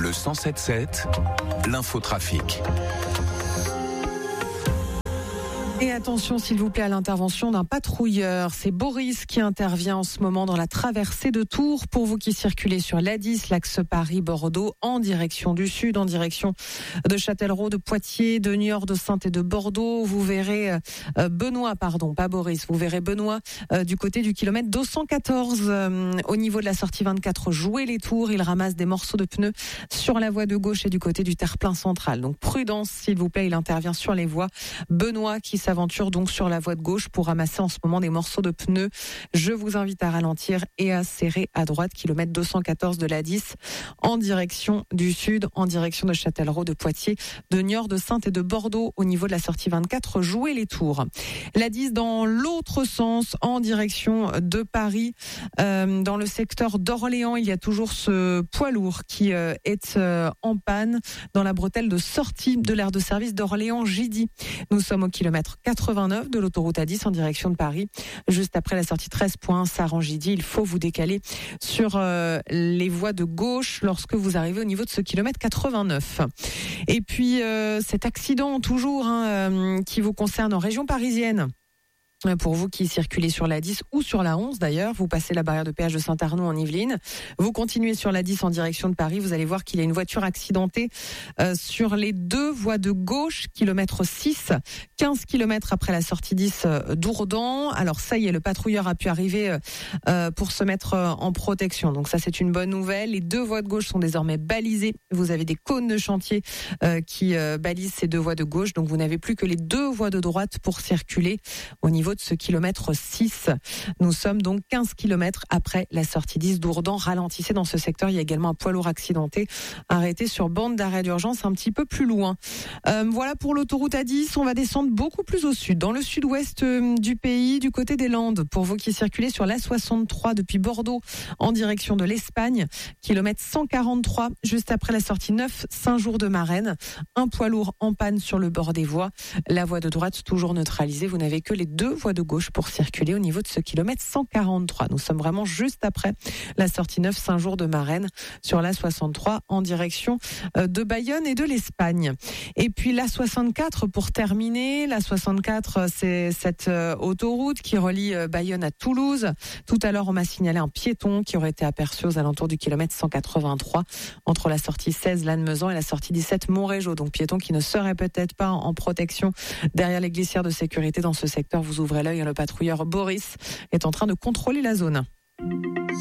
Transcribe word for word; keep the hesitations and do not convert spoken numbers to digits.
Le cent sept sept, l'infotrafic. Et attention s'il vous plaît à l'intervention d'un patrouilleur. C'est Boris qui intervient en ce moment dans la traversée de Tours. Pour vous qui circulez sur l'A dix, l'axe Paris-Bordeaux, en direction du sud, en direction de Châtellerault, de Poitiers, de Niort, de Saintes et de Bordeaux. Vous verrez euh, Benoît, pardon, pas Boris, vous verrez Benoît euh, du côté du kilomètre deux cent quatorze euh, au niveau de la sortie vingt-quatre. Jouez les tours, il ramasse des morceaux de pneus sur la voie de gauche et du côté du terre-plein central. Donc prudence s'il vous plaît, il intervient sur les voies. Benoît qui s'aventure donc sur la voie de gauche pour ramasser en ce moment des morceaux de pneus. Je vous invite à ralentir et à serrer à droite, kilomètre deux cent quatorze de l'A dix, en direction du sud, en direction de Châtellerault, de Poitiers, de Niort, de Saintes et de Bordeaux, au niveau de la sortie vingt-quatre. Jouez les tours. L'A dix dans l'autre sens, en direction de Paris, euh, dans le secteur d'Orléans, il y a toujours ce poids lourd qui euh, est euh, en panne dans la bretelle de sortie de l'aire de service d'Orléans-Gidy. Nous sommes au kilomètre quatre-vingt-neuf de l'autoroute A dix en direction de Paris, juste après la sortie treize points Saran-Gidy. Il faut vous décaler sur euh, les voies de gauche lorsque vous arrivez au niveau de ce kilomètre quatre-vingt-neuf. Et puis euh, cet accident toujours hein, euh, qui vous concerne en région parisienne. Pour vous qui circulez sur la dix ou sur la onze d'ailleurs, vous passez la barrière de péage de Saint-Arnoux en Yvelines, vous continuez sur la dix en direction de Paris, vous allez voir qu'il y a une voiture accidentée euh, sur les deux voies de gauche, kilomètre six, quinze kilomètres après la sortie dix euh, d'Ourdan. Alors ça y est, le patrouilleur a pu arriver euh, pour se mettre euh, en protection, donc ça c'est une bonne nouvelle. Les deux voies de gauche sont désormais balisées, vous avez des cônes de chantier euh, qui euh, balisent ces deux voies de gauche, donc vous n'avez plus que les deux voies de droite pour circuler au niveau de ce kilomètre six. Nous sommes donc quinze kilomètres après la sortie dix d'Ourdan. Ralentissez dans ce secteur. Il y a également un poids lourd accidenté arrêté sur bande d'arrêt d'urgence un petit peu plus loin. Euh, voilà pour l'autoroute A dix. On va descendre beaucoup plus au sud, dans le sud-ouest du pays, du côté des Landes. Pour vous qui circulez sur l'A soixante-trois depuis Bordeaux en direction de l'Espagne, kilomètre cent quarante-trois, juste après la sortie neuf Saint-Jour-de-Marennes. Un poids lourd en panne sur le bord des voies. La voie de droite toujours neutralisée. Vous n'avez que les deux voie de gauche pour circuler au niveau de ce kilomètre cent quarante-trois. Nous sommes vraiment juste après la sortie neuf Saint-Jour-de-Marennes sur l'A soixante-trois en direction de Bayonne et de l'Espagne. Et puis l'A soixante-quatre pour terminer. L'A soixante-quatre, c'est cette autoroute qui relie Bayonne à Toulouse. Tout à l'heure, on m'a signalé un piéton qui aurait été aperçu aux alentours du kilomètre cent quatre-vingt-trois entre la sortie seize Lannemezan et la sortie dix-sept Montrégeau. Donc piéton qui ne serait peut-être pas en protection derrière les glissières de sécurité dans ce secteur. Vous ouvrez l'œil, le patrouilleur Boris est en train de contrôler la zone.